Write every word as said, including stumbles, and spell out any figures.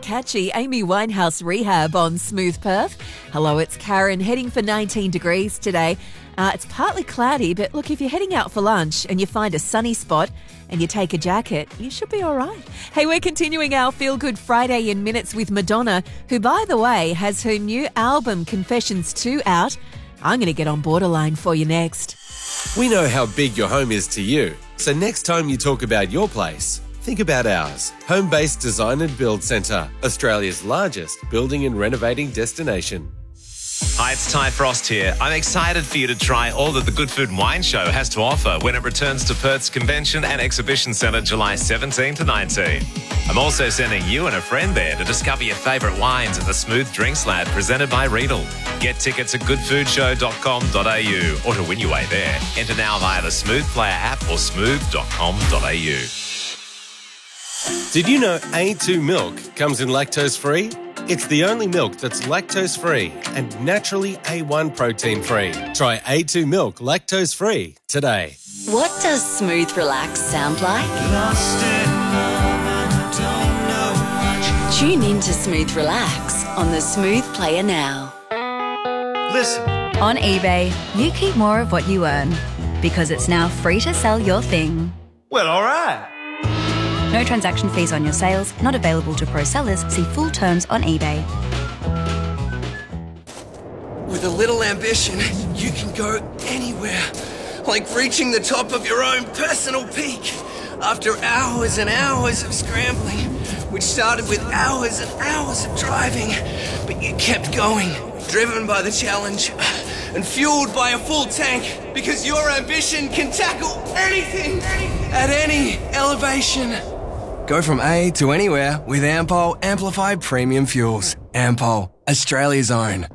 catchy Amy Winehouse Rehab on Smooth Perth. Hello, it's Karen, heading for nineteen degrees today. Uh, it's partly cloudy, but look, if you're heading out for lunch and you find a sunny spot and you take a jacket, you should be all right. Hey, we're continuing our Feel Good Friday in minutes with Madonna, who, by the way, has her new album Confessions two out. I'm going to get on Borderline for you next. We know how big your home is to you, so next time you talk about your place, think about ours. Home-based Design and Build Centre, Australia's largest building and renovating destination. Hi, it's Ty Frost here. I'm excited for you to try all that the Good Food and Wine Show has to offer when it returns to Perth's Convention and Exhibition Centre July seventeenth to nineteenth. I'm also sending you and a friend there to discover your favourite wines at the Smooth Drinks Lab presented by Riedel. Get tickets at good food show dot com dot a u or to win your way there, enter now via the Smooth Player app or smooth dot com dot a u. Did you know A two milk comes in lactose-free? It's the only milk that's lactose-free and naturally A one protein-free. Try A two milk lactose-free today. What does Smooth Relax sound like? Tune in to Smooth Relax on the Smooth Player now. Listen. On eBay, you keep more of what you earn because it's now free to sell your thing. Well, all right. No transaction fees on your sales, not available to pro sellers. See full terms on eBay. With a little ambition, you can go anywhere. Like reaching the top of your own personal peak. After hours and hours of scrambling, which started with hours and hours of driving, but you kept going, driven by the challenge and fueled by a full tank, because your ambition can tackle anything at any elevation. Go from A to anywhere with Ampol Amplified Premium Fuels. Ampol, Australia's own.